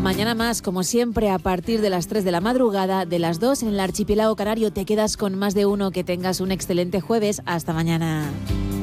Mañana más, como siempre, a partir de las 3 de la madrugada, de las 2 en el archipiélago canario. Te quedas con más de uno. Que tengas un excelente jueves. Hasta mañana.